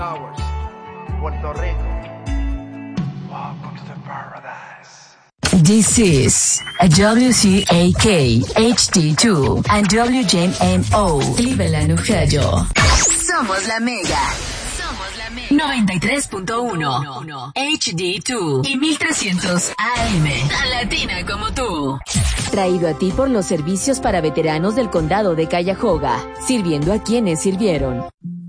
Puerto Rico. Welcome to paradise. This is WCAK HD2 and WJMO Cleveland, Ohio. Somos la Mega. 93.1 HD2 y 1300 AM. Tan latina como tú. Traído a ti por los servicios para veteranos del condado de Cuyahoga, sirviendo a quienes sirvieron.